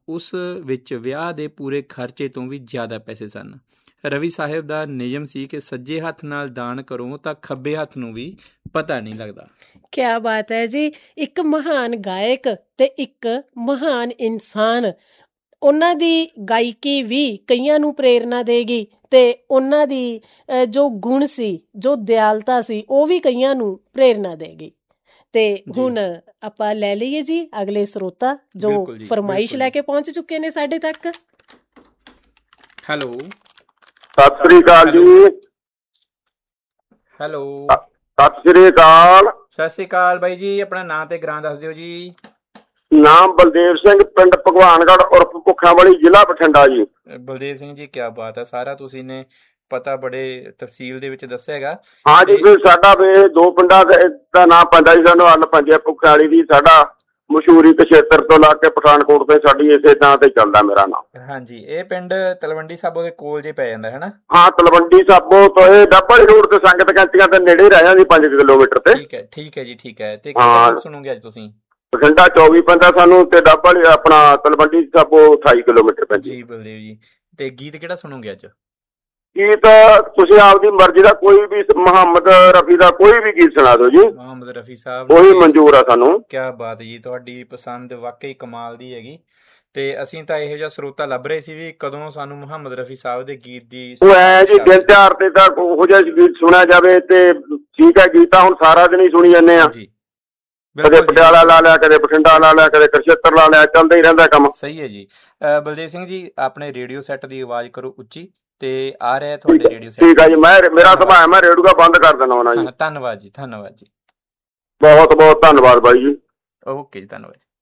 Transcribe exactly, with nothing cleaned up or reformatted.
ਉਸ ਵਿੱਚ ਵਿਆਹ ਦੇ ਪੂਰੇ ਖਰਚੇ ਤੋਂ ਵੀ ਜ਼ਿਆਦਾ ਪੈਸੇ ਸਨ। ਰਵੀ ਸਾਹਿਬ ਦਾ ਨਿਯਮ ਸੀ ਕਿ ਸੱਜੇ ਹੱਥ ਨਾਲ ਦਾਨ ਕਰੋ ਤਾਂ ਖੱਬੇ ਹੱਥ ਨੂੰ ਵੀ ਪਤਾ ਨਹੀਂ ਲੱਗਦਾ। ਕਿਆ ਬਾਤ ਹੈ ਜੀ। ਇੱਕ ਮਹਾਨ ਗਾਇਕ ਤੇ ਇੱਕ ਮਹਾਨ ਇਨਸਾਨ, ਉਹਨਾਂ ਦੀ ਗਾਇਕੀ ਵੀ ਕਈਆਂ ਨੂੰ ਪ੍ਰੇਰਨਾ ਦੇਗੀ ਤੇ ਉਹਨਾਂ ਦੀ ਜੋ ਗੁਣ ਸੀ, ਜੋ ਦਿਆਲਤਾ ਸੀ, ਉਹ ਵੀ ਕਈਆਂ ਨੂੰ ਪ੍ਰੇਰਨਾ ਦੇਗੀ। ਤੇ ਹੁਣ ਆਪਾਂ ਲੈ ਲਈਏ ਜੀ ਅਗਲੇ ਸਰੋਤਾ ਜੋ ਫਰਮਾਇਸ਼ ਲੈ ਕੇ ਪਹੁੰਚ ਚੁੱਕੇ ਨੇ ਸਾਡੇ ਤੱਕ। ਹੈਲੋ, ਸਤਿ ਸ੍ਰੀ ਅਕਾਲ ਜੀ। ਹੈਲੋ, ਸਤਿ ਸ੍ਰੀ ਅਕਾਲ। ਸਤਿ ਸ੍ਰੀ ਅਕਾਲ ਬਾਈ ਜੀ, ਆਪਣਾ ਨਾਂ ਤੇ ਗ੍ਰਾਂ ਦੱਸ ਦਿਓ ਜੀ। ਨਾਮ ਬਲਦੇਵ ਸਿੰਘ, ਪਿੰਡ ਭਗਵਾਨਗੜ੍ਹ ਉਰਫ ਭੁੱਖਾਂਵਾਲੀ, ਜ਼ਿਲ੍ਹਾ ਬਠਿੰਡਾ ਜੀ। ਬਲਦੇਵ ਸਿੰਘ ਜੀ, ਕਿਆ ਬਾਤ ਹੈ, ਸਾਰਾ ਤੁਸੀਂ ਨੇ ਪਤਾ ਬੜੇ ਤਫਸੀਲ ਦੇ ਵਿੱਚ ਦੱਸਿਆ ਹੈਗਾ। ਹਾਂ ਜੀ, ਫਿਰ ਸਾਡਾ ਵੀ ਦੋ ਪਿੰਡਾਂ ਦਾ ਨਾਂ ਪੈਂਦਾ ਜੀ, ਸਾਨੂੰ ਹੱਲ ਪੰਜੇ ਭੁੱਖਾਂਵਾਲੀ ਦੀ। ਸਾਡਾ ਮਸ਼ਹੂਰੀ ਕਸ਼ੇਤਰ ਤੋਂ ਲਾ ਕੇ ਪਠਾਨਕੋਟ ਤੇ ਸਾਡੀ ਇਸੇ ਨਾਂ ਤੇ ਚੱਲਦਾ ਮੇਰਾ ਨਾਮ। ਹਾਂਜੀ, ਇਹ ਪਿੰਡ ਤਲਵੰਡੀ ਸਾਬੋ ਦੇ ਕੋਲ ਜੇ ਪੈ ਜਾਂਦਾ ਹੈ ਨਾ? ਹਾਂ, ਤਲਵੰਡੀ ਸਾਬੋ ਤੋਂ ਇਹ ਡੱਬਾਲੀ ਰੋਡ ਤੇ ਸੰਗਤ ਕੈਂਚੀਆਂ ਤੇ ਨੇੜੇ ਰਹਿ ਜਾਂਦੀ, ਪੰਜ ਕਿਲੋਮੀਟਰ ਤੇ। ਠੀਕ ਹੈ, ਠੀਕ ਹੈ ਜੀ, ਠੀਕ ਹੈ। ਤੇ ਕਿਹੜਾ ਸੁਣੋਗੇ ਅੱਜ ਤੁਸੀਂ? ਬਠਿੰਡਾ ਚੌਵੀ ਪੈਂਦਾ ਸਾਨੂੰ ਤੇ ਡੱਬਾਲੀ ਆਪਣਾ ਤਲਵੰਡੀ ਸਾਬੋ ਅਠਾਈ ਕਿਲੋਮੀਟਰ ਪੈਂਦੀ ਜੀ। ਬਲਦੇਵ ਜੀ, ਤੇ ਗੀਤ ਕਿਹੜਾ ਸੁਣੋਗੇ ਅੱਜ? ਗੀਤ ਤੁਸੀਂ ਆਪਦੀ ਮਰਜ਼ੀ ਦਾ ਕੋਈ ਵੀ, ਮੁਹੰਮਦ ਰਫੀ ਦਾ ਕੋਈ ਵੀ ਗੀਤ ਸੁਣਾ ਦਿਓ ਜੀ। ਮੁਹੰਮਦ ਰਫੀ ਸਾਹਿਬ ਉਹੀ ਮਨਜ਼ੂਰ ਆ ਸਾਨੂੰ। ਕਿਆ ਬਾਤ ਜੀ, ਤੁਹਾਡੀ ਪਸੰਦ ਵਾਕਈ ਕਮਾਲ ਦੀ ਹੈਗੀ। ਤੇ ਅਸੀਂ ਤਾਂ ਇਹੋ ਜਿਹਾ ਸਰੋਤਾ ਲੱਭ ਰਹੇ ਸੀ ਵੀ ਕਦੋਂ ਸਾਨੂੰ ਮੁਹੰਮਦ ਰਫੀ ਸਾਹਿਬ ਦੇ ਗੀਤ ਦੀ ਉਹ ਐ ਜੀ ਦਿਨ ਤਿਉਹਾਰ ਤੇ ਤਾਂ ਉਹੋ ਜਿਹਾ ਗੀਤ ਸੁਣਿਆ ਜਾਵੇ ਤੇ ਠੀਕ ਹੈ। ਗੀਤ ਤਾਂ ਹੁਣ ਸਾਰਾ ਦਿਨ ਹੀ ਸੁਣੀ ਜਾਂਦੇ ਆ ਜੀ। ਕਦੇ ਪਟਿਆਲਾ ਲਾ ਲਿਆ, ਕਦੇ ਬਠਿੰਡਾ ਲਾ ਲਿਆ, ਕਦੇ ਕੁਰੂਕਸ਼ੇਤਰ ਲਾ ਲਿਆ, ਚੱਲਦਾ ਹੀ ਰਹਿੰਦਾ ਕੰਮ। ਸਹੀ ਹੈ ਜੀ। ਬਲਦੇਵ ਸਿੰਘ ਜੀ, ਆਪਣੇ ਰੇਡੀਓ ਸੈੱਟ ਦੀ ਆਵਾਜ਼ ਕਰੋ ਉੱਚੀ, ਤੇ ਆ ਰਿਹਾ ਤੁਹਾਡੇ ਰੇਡੀਓ ਸੈੱਟ। ਠੀਕ ਹੈ ਜੀ, ਮੈਂ ਮੇਰਾ ਸੁਭਾਅ ਮੈਂ ਰੇਡੀਓ ਬੰਦ ਕਰ ਦੇਣਾ ਹੋਣਾ ਜੀ। ਧੰਨਵਾਦ ਜੀ, ਧੰਨਵਾਦ ਜੀ, ਬਹੁਤ ਬਹੁਤ ਧੰਨਵਾਦ ਬਾਈ ਜੀ। ਓਕੇ ਜੀ, ਧੰਨਵਾਦ ਜੀ।